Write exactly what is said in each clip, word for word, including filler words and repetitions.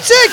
schick!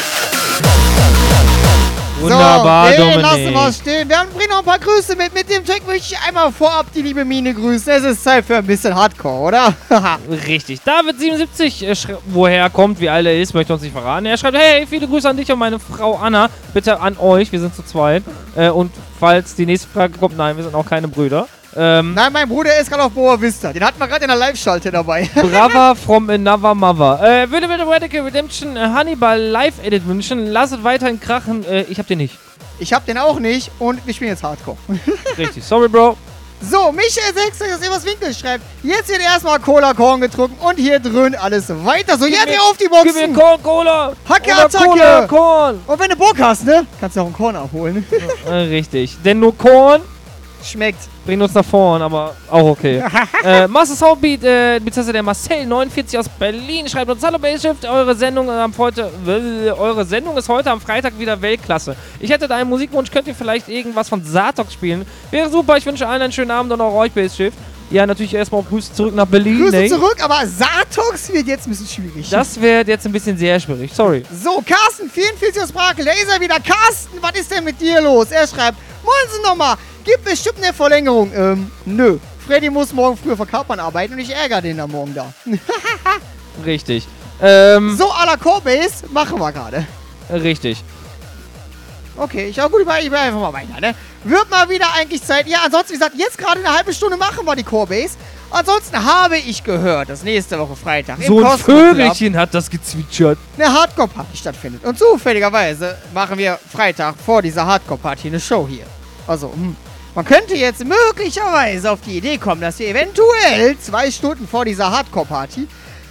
Wunderbar, so, den Dominik. lassen wir stehen. Wir bringen noch ein paar Grüße mit. Mit dem Track möchte ich einmal vorab die liebe Mine grüßen. Es ist Zeit für ein bisschen Hardcore, oder? Richtig. David siebenundsiebzig, äh, woher er kommt, wie alt er ist, möchte uns nicht verraten. Er schreibt, hey, viele Grüße an dich und meine Frau Anna. Bitte an euch, wir sind zu zweit. Äh, und falls die nächste Frage kommt, nein, wir sind auch keine Brüder. Ähm, Nein, mein Bruder ist gerade auf Boa Vista. Den hatten wir gerade in der Live-Schalte dabei. Brava from another mother. Äh, würde mir Radical Redemption äh, Hannibal Live-Edit wünschen. Lasst weiterhin krachen. Äh, ich hab den nicht. Ich hab den auch nicht und wir spielen jetzt Hardcore. Richtig. Sorry, Bro. So, Michael sechs aus Evers Winkel schreibt, jetzt wird erstmal Cola Korn getrunken und hier dröhnt alles weiter. So, jetzt hier auf die Boxen. Gib mir Korn, Cola. Hacke-Attacke. Cola, Korn. Und wenn du Bock hast, ne, kannst du auch einen Korn abholen. Äh, richtig. Denn nur Korn Schmeckt. bringt uns nach vorn, aber auch okay. äh, Master Soundbeat, äh, beziehungsweise der Marcel neunundvierzig aus Berlin schreibt uns: Hallo Basshift, eure Sendung am heute, äh, eure Sendung ist heute am Freitag wieder Weltklasse. Ich hätte da einen Musikwunsch, könnt ihr vielleicht irgendwas von Satox spielen? Wäre super, ich wünsche allen einen schönen Abend und auch euch Basshift. Ja, natürlich erstmal auch Grüße zurück nach Berlin. Grüße ne? zurück, aber Satox wird jetzt ein bisschen schwierig. Das wird jetzt ein bisschen sehr schwierig, sorry. So, Carsten vierundvierzig aus Brakel, da ist er wieder. Carsten, was ist denn mit dir los? Er schreibt, Moinsen nochmal, gibt bestimmt eine Verlängerung. Ähm, nö. Freddy muss morgen früh für Kapern arbeiten und ich ärgere den da morgen da. Richtig. Ähm, So, à la Corebase machen wir gerade. richtig. Okay, ich, ja gut, ich will einfach mal weiter, ne? Wird mal wieder eigentlich Zeit. Ja, ansonsten, wie gesagt, jetzt gerade eine halbe Stunde machen wir die Corebase. Ansonsten habe ich gehört, dass nächste Woche Freitag im So ein Cosmo Club Vögelchen hat das gezwitschert. eine Hardcore-Party stattfindet. Und zufälligerweise machen wir Freitag vor dieser Hardcore-Party eine Show hier. Also, hm. Man könnte jetzt möglicherweise auf die Idee kommen, dass wir eventuell zwei Stunden vor dieser Hardcore-Party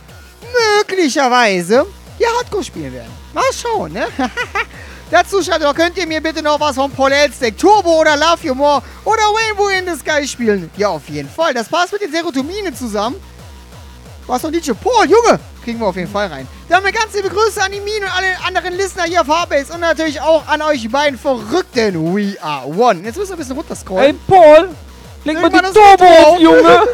möglicherweise hier Hardcore spielen werden. Mal schauen, ne? Dazu schreibt doch, könnt ihr mir bitte noch was von Paul Elstek, Turbo oder Love You More oder Rainbow in the Sky spielen? Ja, auf jeden Fall. Das passt mit den Serotomine zusammen. Was noch D J Paul, Junge! Kriegen wir auf jeden Fall rein. Dann eine ganz liebe Grüße an die Mine und alle anderen Listener hier auf Hardbase und natürlich auch an euch beiden Verrückten. We are one. Jetzt müssen wir ein bisschen runterscrollen. Ey, Paul! Leg mal die Irgendwann das Turbo Intro auf, auf. Junge!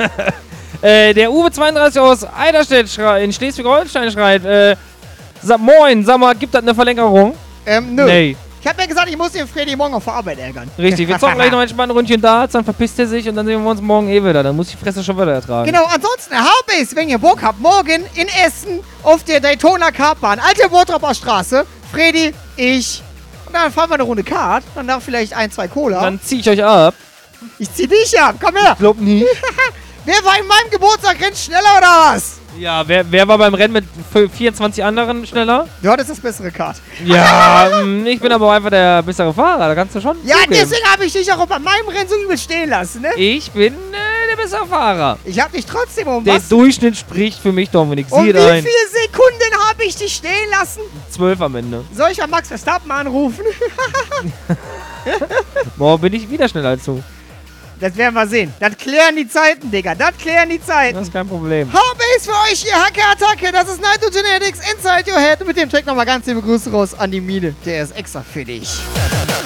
äh, der Uwe zweiunddreißig aus Eiderstedt schrei- in Schleswig-Holstein schreibt, äh, sa moin, sag mal, gibt das eine Verlängerung? Ähm, nö. Nee. Ich hab ja gesagt, ich muss den Freddy morgen auf der Arbeit ärgern. Richtig, wir zocken gleich noch ein spannendes Ründchen Darts, dann verpisst er sich und dann sehen wir uns morgen eh wieder. Dann muss ich die Fresse schon wieder ertragen. Genau, ansonsten Hardbase, wenn ihr Bock habt, morgen in Essen auf der Daytona Kartbahn, alte Wortropper Straße, Freddy, ich, und dann fahren wir eine Runde Kart, danach vielleicht ein, zwei Cola. Dann zieh ich euch ab. Ich zieh dich ab, komm her. Glaub nie. Wer war in meinem Geburtstag rennt schneller oder was? Ja, wer, wer war beim Rennen mit vierundzwanzig anderen schneller? Du hattest das bessere Kart. Ja, mh, ich bin aber auch einfach der bessere Fahrer, da kannst du schon Ja, zugeben. deswegen habe ich dich auch bei meinem Rennen so übel stehen lassen, ne? Ich bin äh, der bessere Fahrer. Ich habe dich trotzdem um Der was? Durchschnitt spricht für mich, Dominik. Um Sieh wie ein. viele Sekunden habe ich dich stehen lassen? Zwölf am Ende. Soll ich an Max Verstappen anrufen? Morgen bin ich wieder schneller als du. Das werden wir sehen. Das klären die Zeiten, Digga. Das klären die Zeiten. Das ist kein Problem. Hardbase für euch hier, Hacke-Attacke. Das ist Night Genetics Inside Your Head. Und mit dem Track nochmal ganz liebe Grüße raus an die Mine. Der ist extra für dich.